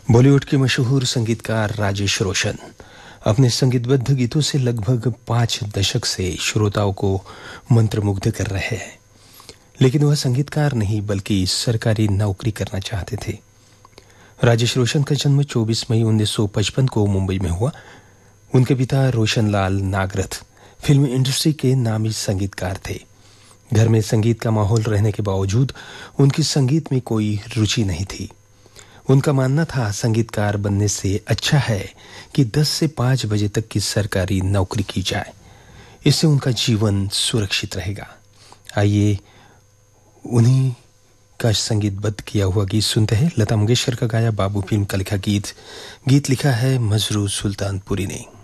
बॉलीवुड के मशहूर संगीतकार राजेश रोशन अपने संगीतबद्ध गीतों से लगभग 5 दशक से श्रोताओं को मंत्रमुग्ध कर रहे हैं। लेकिन वह संगीतकार नहीं बल्कि सरकारी नौकरी करना चाहते थे। राजेश रोशन का जन्म 24 मई 1955 को मुंबई में हुआ। उनके पिता रोशनलाल नागरथ फिल्म इंडस्ट्री के नामी संगीतकार थे। घर में संगीत का माहौल रहने के बावजूद उनकी संगीत में कोई रुचि नहीं थी। उनका मानना था संगीतकार बनने से अच्छा है कि 10 से 5 बजे तक की सरकारी नौकरी की जाए, इससे उनका जीवन सुरक्षित रहेगा। आइए उन्हीं का संगीतबद्ध किया हुआ गीत सुनते हैं। लता मंगेशकर का गाया बाबू फिल्म का लिखा गीत लिखा है मजरू सुल्तानपुरी ने।